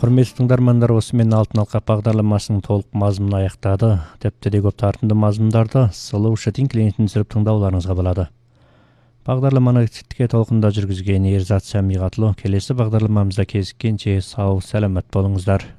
Құрметті тыңдармандар, осымен алтын алқа бағдарламасының толық мазмұны аяқтады. Тіпті де көп тартымды мазмұндарды Слушать клиентін түсіріп тыңдауларыңызға болады. Бағдарламаны тіке толқында жүргізген Ерзат Сәмиғатлы. Келесі бағдарламамызда кезіккенше сау, сәлемет болыңыздар.